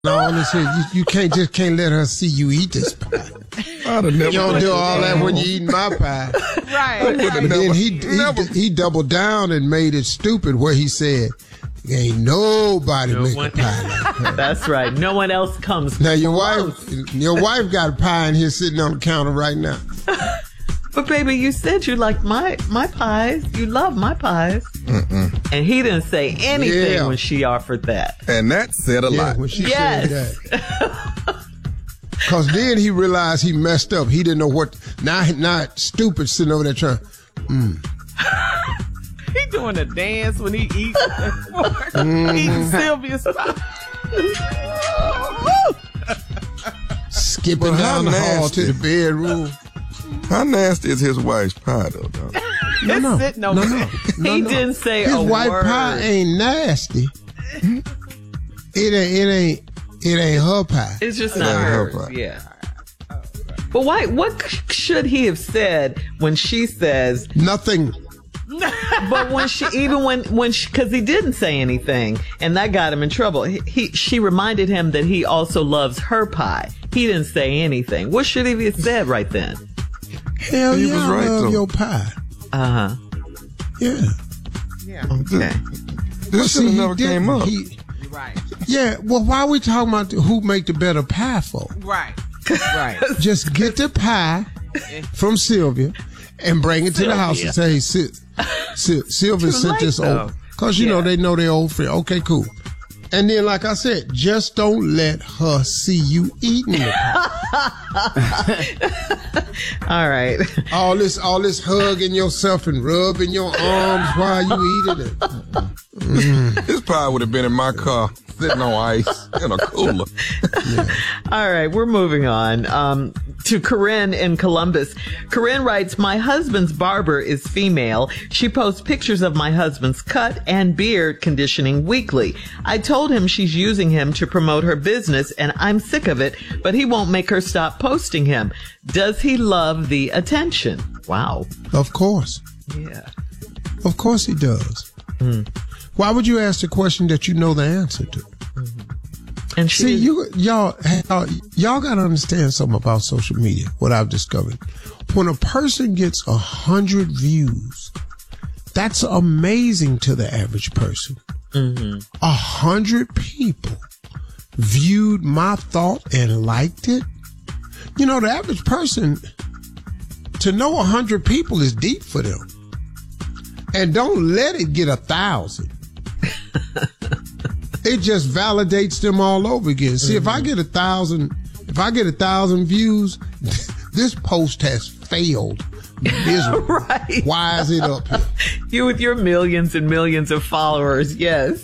all this here. You can't let her see you eat this pie. You don't do all that when you eating my pie. Right. And then he doubled down and made it stupid where he said, ain't nobody make a pie like her. That's right. No one else comes. Now your wife got a pie in here sitting on the counter right now. But baby, you said you liked my pies. You love my pies. And he didn't say anything when she offered that. And that said a lot. When she said that. Because then he realized he messed up. He didn't know what. Now stupid sitting over there trying. He doing a dance when he eats. Eating Sylvia's pie. Skipping down the hall to the bedroom. How nasty is his wife's pie, though, dog? No. He didn't say his a wife's word. pie ain't nasty. It ain't her pie. It's just not hers. Yeah. But why? What should he have said when she says nothing? But when because he didn't say anything, and that got him in trouble. She reminded him that he also loves her pie. He didn't say anything. What should he have said right then? Hell yeah, I love your pie. Yeah. Okay. This should have never came up. Right. Yeah. Well, why are we talking about who make the better pie for? Right. Just get the pie from Sylvia and bring it to the house and say, hey, Sylvia sent this over. Because, they know they're old friend. Okay, cool. And then, like I said, just don't let her see you eating it. All right. All this hugging yourself and rubbing your arms while you eating it. This pie would have been in my car, sitting on ice in a cooler. All right, we're moving on to Corinne in Columbus. Corinne writes, my husband's barber is female. She posts pictures of my husband's cut and beard conditioning weekly. I told him she's using him to promote her business, and I'm sick of it, but he won't make her stop posting him. Does he love the attention? Wow. Of course. Yeah. Of course he does. Why would you ask the question that you know the answer to? And see, y'all got to understand something about social media, what I've discovered. When a person gets 100 views, that's amazing to the average person. 100 people viewed my thought and liked it. The average person, to know 100 people is deep for them. And don't let it get 1,000. It just validates them all over again. See, if I get 1,000 views, this post has failed miserably. Right. Why is it up here? You with your millions and millions of followers, yes.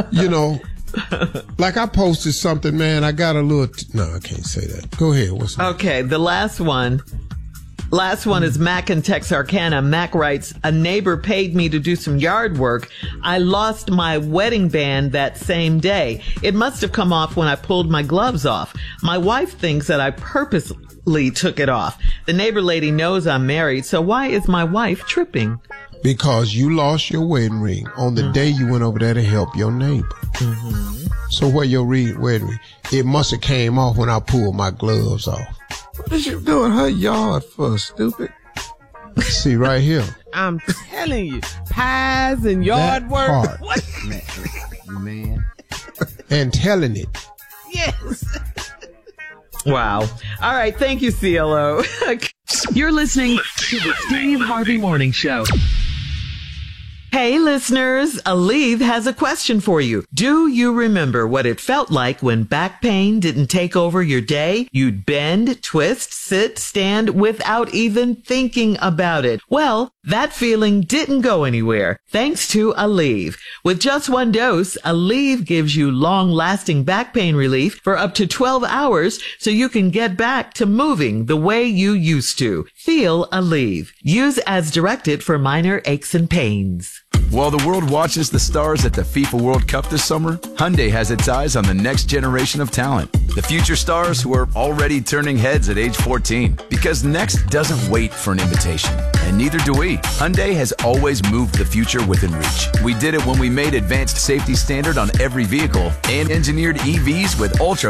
Like I posted something, man. I got a little. No, I can't say that. Go ahead. What's that? Okay, the last one. Last one is Mac in Texarkana. Mac writes, a neighbor paid me to do some yard work. I lost my wedding band that same day. It must have come off when I pulled my gloves off. My wife thinks that I purposely took it off. The neighbor lady knows I'm married, so why is my wife tripping? Because you lost your wedding ring on the day you went over there to help your neighbor. So where your wedding ring? It must have came off when I pulled my gloves off. What is you doing her yard for, stupid? See, right here. I'm telling you, pies and yard work. Part. What? Man. And telling it. Yes. Wow. All right. Thank you, CLO. You're listening to the Steve Harvey Morning Show. Hey, listeners, Aleve has a question for you. Do you remember what it felt like when back pain didn't take over your day? You'd bend, twist, sit, stand without even thinking about it. Well, that feeling didn't go anywhere thanks to Aleve. With just one dose, Aleve gives you long-lasting back pain relief for up to 12 hours so you can get back to moving the way you used to. Feel Aleve. Use as directed for minor aches and pains. While the world watches the stars at the FIFA World Cup this summer, Hyundai has its eyes on the next generation of talent. The future stars who are already turning heads at age 14. Because next doesn't wait for an invitation. and neither do we. Hyundai has always moved the future within reach. We did it when we made advanced safety standard on every vehicle and engineered EVs with ultra